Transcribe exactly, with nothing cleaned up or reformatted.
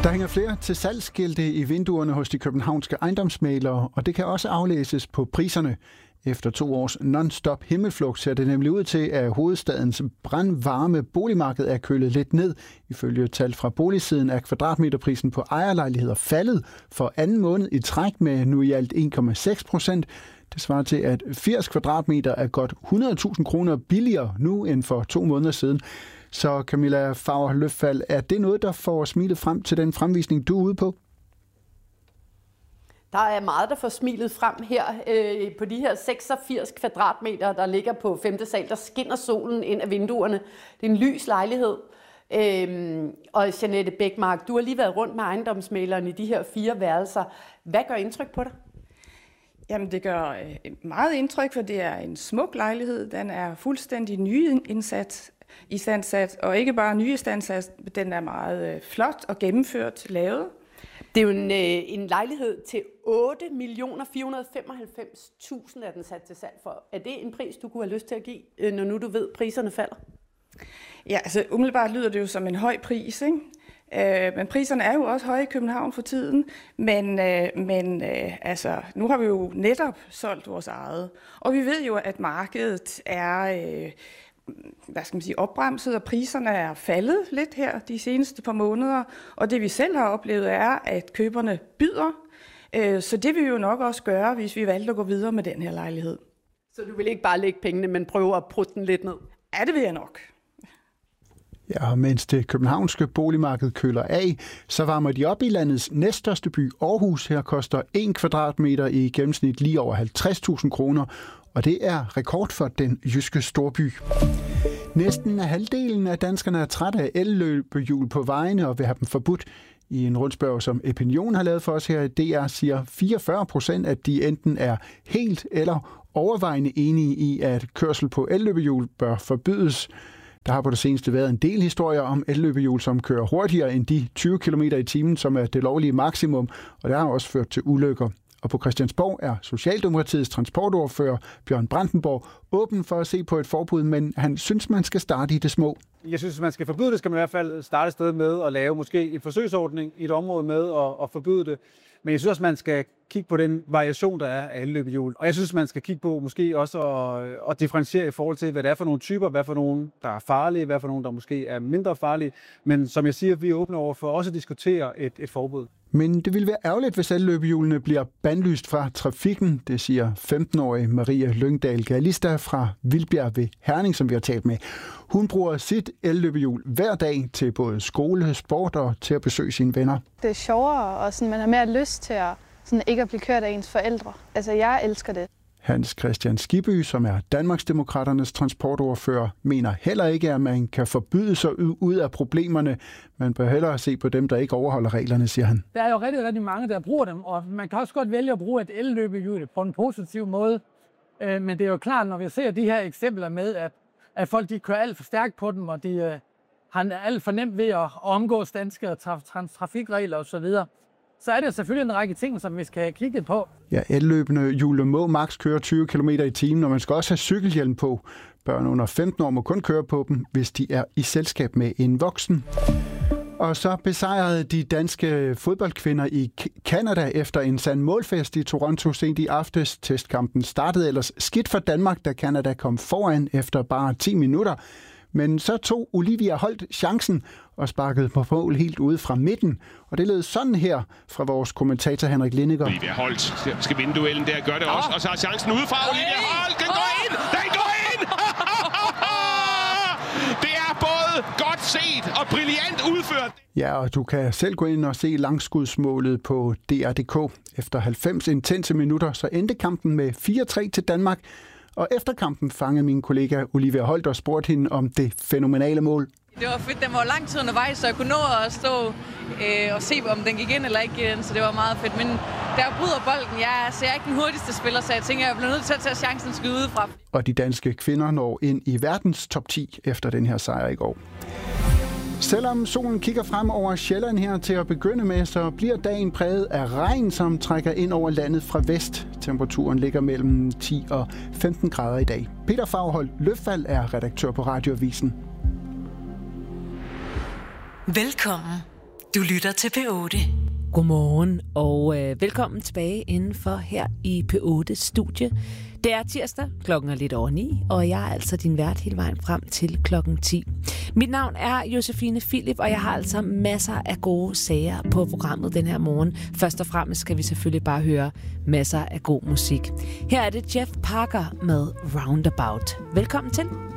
Der hænger flere til salgsskilte i vinduerne hos de københavnske ejendomsmæglere, og det kan også aflæses på priserne. Efter to års non-stop himmelflugt ser det nemlig ud til, at hovedstadens brandvarme boligmarked er kølet lidt ned. Ifølge tal fra boligsiden er kvadratmeterprisen på ejerlejligheder faldet for anden måned i træk med nu i alt en komma seks procent. Det svarer til, at firs kvadratmeter er godt hundrede tusind kroner billigere nu end for to måneder siden. Så Camilla Faur Løffald, er det noget, der får smilet frem til den fremvisning, du er ude på? Der er meget, der får smilet frem her. Øh, på de her seksogfirs kvadratmeter, der ligger på femte sal, der skinner solen ind af vinduerne. Det er en lys lejlighed. Øh, og Jeanette Bækmark, du har lige været rundt med ejendomsmægleren i de her fire værelser. Hvad gør indtryk på dig? Jamen, det gør meget indtryk, for det er en smuk lejlighed. Den er fuldstændig nyindsat, istandsat, og ikke bare nyistandsat, den er meget flot og gennemført lavet. Det er jo en, en lejlighed til otte millioner fire hundrede og femoghalvfems tusind er den sat til salg for. Er det en pris, du kunne have lyst til at give, når nu du ved, at priserne falder? Ja, altså umiddelbart lyder det jo som en høj pris, ikke? Øh, men priserne er jo også høje i København for tiden. Men, øh, men øh, altså, nu har vi jo netop solgt vores eget. Og vi ved jo, at markedet er øh, hvad skal man sige, opbremset, og priserne er faldet lidt her de seneste par måneder. Og det vi selv har oplevet er, at køberne byder. Øh, så det vil vi jo nok også gøre, hvis vi valgte at gå videre med den her lejlighed. Så du vil ikke bare lægge pengene, men prøve at prutte den lidt ned? Ja, det vil jeg nok. Ja, og mens det københavnske boligmarked køler af, så varmer de op i landets næststørste by, Aarhus. Her koster en kvadratmeter i gennemsnit lige over halvtreds tusind kroner, og det er rekord for den jyske storby. Næsten halvdelen af danskerne er trætte af elløbehjul på vejene og vil have dem forbudt. I en rundspørg, som Opinion har lavet for os her i D R, siger fireogfyrre procent, at de enten er helt eller overvejende enige i, at kørsel på elløbehjul bør forbydes. Der har på det seneste været en del historier om elløbehjul, som kører hurtigere end de tyve kilometer i timen, som er det lovlige maksimum, og det har også ført til ulykker. Og på Christiansborg er Socialdemokratiets transportordfører Bjørn Brandenborg åben for at se på et forbud, men han synes, man skal starte i det små. Jeg synes, man skal forbyde det, skal man i hvert fald starte et sted med at lave måske en forsøgsordning i et område med at, at forbyde det. Men jeg synes også, man skal kigge på den variation, der er af elløbehjul. Og jeg synes, man skal kigge på måske også at, at differentiere i forhold til, hvad det er for nogle typer, hvad for nogle, der er farlige, hvad for nogle, der måske er mindre farlige. Men som jeg siger, vi er åbne over for også at diskutere et, et forbud. Men det ville være ærgerligt, hvis elløbehjulene bliver bandlyst fra trafikken, det siger femten-årige Maria Lyngdal Galista fra Vildbjerg ved Herning, som vi har talt med. Hun bruger sit elløbehjul hver dag til både skole, sport og til at besøge sine venner. Det er sjovere, og sådan, man har mere lyst til at, sådan, ikke at blive kørt af ens forældre. Altså, jeg elsker det. Hans Christian Skibby, som er Danmarksdemokraternes transportordfører, mener heller ikke, at man kan forbyde sig ud af problemerne. Man bør hellere se på dem, der ikke overholder reglerne, siger han. Der er jo rigtig, rigtig mange, der bruger dem, og man kan også godt vælge at bruge et elløbehjul på en positiv måde. Men det er jo klart, når vi ser de her eksempler med, at, at folk de kører alt for stærkt på dem, og de har alt for nemt ved at omgå danske traf- trafikregler osv., så er det selvfølgelig en række ting, som vi skal have kigget på. Ja, elløbende hjul må maks køre tyve kilometer i timen, og man skal også have cykelhjelm på. Børn under femten år må kun køre på dem, hvis de er i selskab med en voksen. Og så besejrede de danske fodboldkvinder i Canada efter en sand målfest i Toronto sent i aftes. Testkampen startede ellers skidt for Danmark, da Canada kom foran efter bare ti minutter. Men så tog Olivia Holt chancen og sparkede på mål helt ude fra midten. Og det lød sådan her fra vores kommentator Henrik Lindegaard. Olivia Holt skal vinde duellen der, gør det også. Og så har chancen udefra. Olivia Holt, den går ind! Den går ind! Det er både godt set og brilliant udført. Ja, og du kan selv gå ind og se langskudsmålet på D R punktum d k. Efter halvfems intense minutter, så endte kampen med fire tre til Danmark. Og efter kampen fangede min kollega Olivia Holt og spurgte hende om det fænomenale mål. Det var fedt. Den var lang tid undervejs, så jeg kunne nå at stå øh, og se, om den gik ind eller ikke ind, så det var meget fedt. Men der bryder bolden. Jeg, så jeg er ikke den hurtigste spiller, så jeg tænker, jeg bliver nødt til at tage chancen og skyde udefra. Og de danske kvinder når ind i verdens top ti efter den her sejr i går. Selvom solen kigger frem over Sjælland her til at begynde med, så bliver dagen præget af regn, som trækker ind over landet fra vest. Temperaturen ligger mellem ti og femten grader i dag. Peter Faurholt Løffald er redaktør på Radioavisen. Velkommen. Du lytter til P otte. Godmorgen og øh, velkommen tilbage indenfor her i P otte studie. Det er tirsdag, klokken er lidt over ni, og jeg er altså din vært hele vejen frem til klokken ti. Mit navn er Josefine Philip, og jeg har altså masser af gode sager på programmet den her morgen. Først og fremmest skal vi selvfølgelig bare høre masser af god musik. Her er det Jeff Parker med Roundabout. Velkommen til.